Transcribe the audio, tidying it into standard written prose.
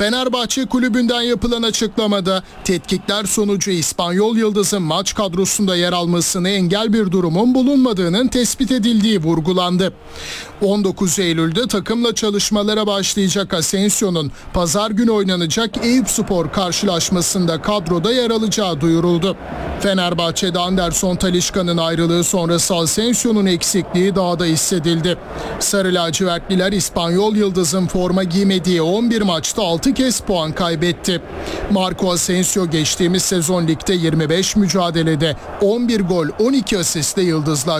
Fenerbahçe kulübünden yapılan açıklamada tetkikler sonucu İspanyol Yıldız'ın maç kadrosunda yer almasını engel bir durumun bulunmadığının tespit edildiği vurgulandı. 19 Eylül'de takımla çalışmalara başlayacak Asensio'nun pazar günü oynanacak Eyüpspor karşılaşmasında kadroda yer alacağı duyuruldu. Fenerbahçe'de Anderson Talisca'nın ayrılığı sonrası Asensio'nun eksikliği daha da hissedildi. Sarı lacivertliler İspanyol Yıldız'ın forma giymediği 11 maçta 6 kez puan kaybetti. Marco Asensio geçtiğimiz sezon ligde 25 mücadelede 11 gol 12 asistle yıldızlaştı.